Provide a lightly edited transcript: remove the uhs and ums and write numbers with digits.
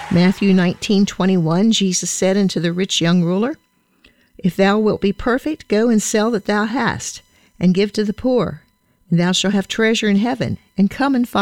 Matthew 19:21, Jesus said unto the rich young ruler, If thou wilt be perfect, go and sell that thou hast, and give to the poor, and thou shalt have treasure in heaven, and come and follow